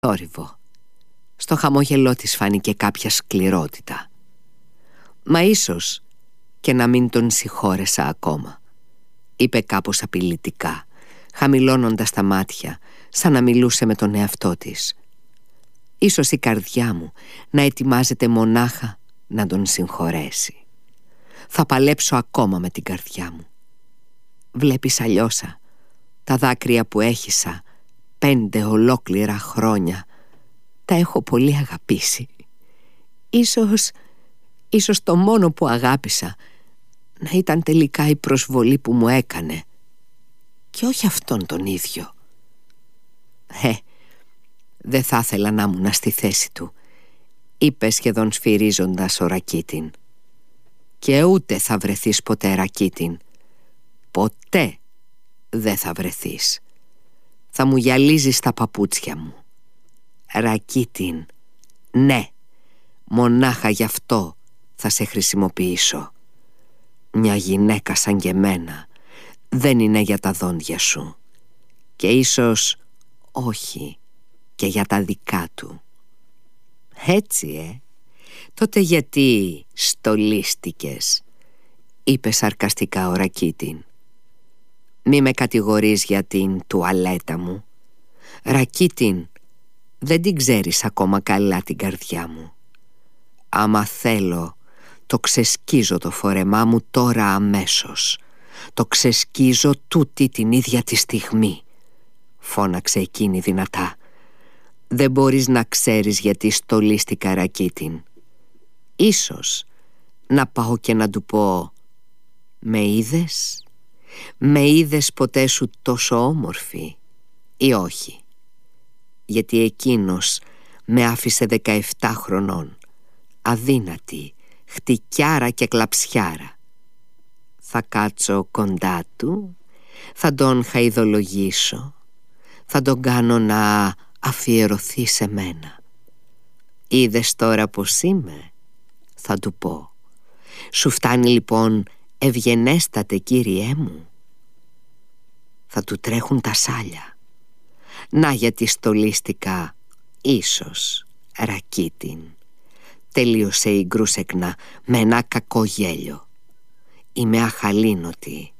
θόρυβο. Στο χαμόγελό της φάνηκε κάποια σκληρότητα. «Μα ίσως και να μην τον συγχώρεσα ακόμα», είπε κάπως απειλητικά, χαμηλώνοντας τα μάτια, σαν να μιλούσε με τον εαυτό της. «Ίσως η καρδιά μου να ετοιμάζεται μονάχα να τον συγχωρέσει. Θα παλέψω ακόμα με την καρδιά μου. Βλέπεις, Αλλιώσα, τα δάκρυα που έχισα 5 ολόκληρα χρόνια τα έχω πολύ αγαπήσει. Ίσως το μόνο που αγάπησα να ήταν τελικά η προσβολή που μου έκανε και όχι αυτόν τον ίδιο. Δεν θα ήθελα να ήμουν στη θέση του», είπε σχεδόν σφυρίζοντας ο Ρακίτιν. «Και ούτε θα βρεθείς ποτέ, Ρακίτιν. Ποτέ δεν θα βρεθείς. Θα μου γυαλίζεις τα παπούτσια μου. Ρακίτιν, ναι, μονάχα γι' αυτό θα σε χρησιμοποιήσω. Μια γυναίκα σαν και εμένα δεν είναι για τα δόντια σου. Και ίσως όχι και για τα δικά του». «Έτσι, τότε γιατί στολίστηκες?» είπε σαρκαστικά ο Ρακίτιν. «Μη με κατηγορείς για την τουαλέτα μου. Ρακίτιν, δεν την ξέρεις ακόμα καλά την καρδιά μου. Άμα θέλω, το ξεσκίζω το φόρεμά μου τώρα αμέσως. Το ξεσκίζω τούτη την ίδια τη στιγμή», φώναξε εκείνη δυνατά. «Δεν μπορείς να ξέρεις γιατί στολίστηκα, Ρακίτιν. Ίσως να πάω και να του πω: με είδες? Με είδες ποτέ σου τόσο όμορφη ή όχι? Γιατί εκείνος με άφησε 17 χρονών, αδύνατη, χτυκιάρα και κλαψιάρα. Θα κάτσω κοντά του, θα τον χαϊδολογήσω, θα τον κάνω να αφιερωθεί σε μένα. Είδες τώρα πως είμαι?» θα του πω. «Σου φτάνει λοιπόν, ευγενέστατε κύριέ μου?» Θα του τρέχουν τα σάλια. «Να γιατί στολίστηκα, ίσως, Ρακίτιν», τελείωσε η Γκρούσεκνα με ένα κακό γέλιο. «Είμαι αχαλήνοτη.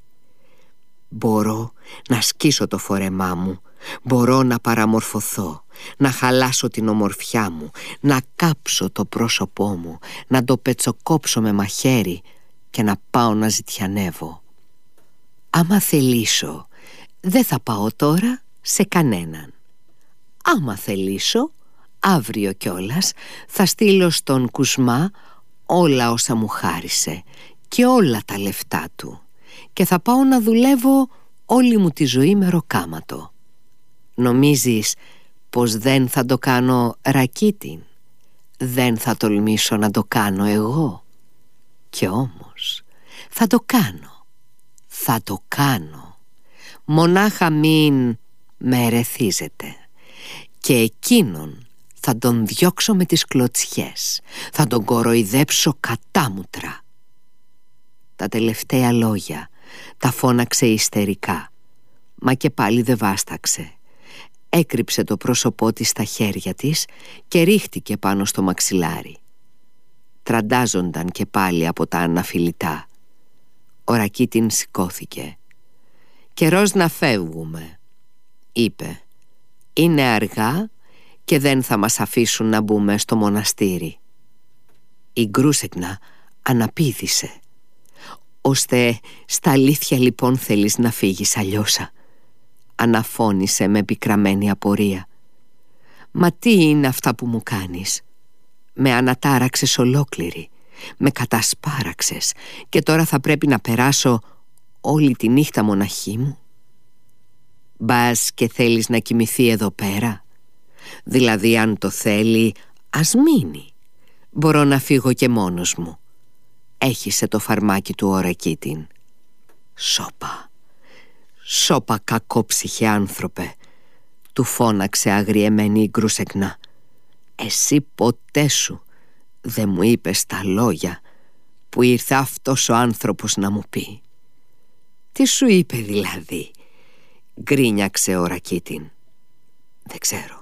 Μπορώ να σκίσω το φόρεμά μου, μπορώ να παραμορφωθώ, να χαλάσω την ομορφιά μου, να κάψω το πρόσωπό μου, να το πετσοκόψω με μαχαίρι και να πάω να ζητιανεύω. Άμα θελήσω, δεν θα πάω τώρα σε κανέναν. Άμα θελήσω, αύριο κιόλας θα στείλω στον Κουσμά όλα όσα μου χάρισε και όλα τα λεφτά του και θα πάω να δουλεύω όλη μου τη ζωή με ροκάματο. Νομίζεις πως δεν θα το κάνω, Ρακίτιν? Δεν θα τολμήσω να το κάνω εγώ? Κι όμως θα το κάνω. Θα το κάνω. Μονάχα μην με ερεθίζετε. Και εκείνον θα τον διώξω με τις κλωτσιές, θα τον κοροϊδέψω κατάμουτρα». Τα τελευταία λόγια τα φώναξε ιστερικά, μα και πάλι δεν βάσταξε. Έκρυψε το πρόσωπό της στα χέρια της και ρίχτηκε πάνω στο μαξιλάρι. Τραντάζονταν και πάλι από τα αναφιλητά. Ο Ρακίτιν σηκώθηκε. «Καιρός να φεύγουμε», είπε. «Είναι αργά και δεν θα μας αφήσουν να μπούμε στο μοναστήρι». Η Γκρούσεκνα αναπήδησε. «Ώστε στα αλήθεια λοιπόν θέλεις να φύγεις, Αλλιώσα?» αναφώνησε με πικραμένη απορία. «Μα τι είναι αυτά που μου κάνεις? Με ανατάραξες ολόκληρη, με κατασπάραξες και τώρα θα πρέπει να περάσω όλη τη νύχτα μοναχή μου? Μπας και θέλεις να κοιμηθεί εδώ πέρα? Δηλαδή αν το θέλει ας μείνει. Μπορώ να φύγω και μόνος μου», έχισε το φαρμάκι του ο Ρακίτιν. «Σώπα, σώπα κακόψυχε άνθρωπε», του φώναξε αγριεμένη η Γκρούσεκνα. «Εσύ ποτέ σου δεν μου είπες τα λόγια που ήρθε αυτός ο άνθρωπος να μου πει». «Τι σου είπε δηλαδή?» γκρίνιαξε ο Ρακίτιν. «Δεν ξέρω.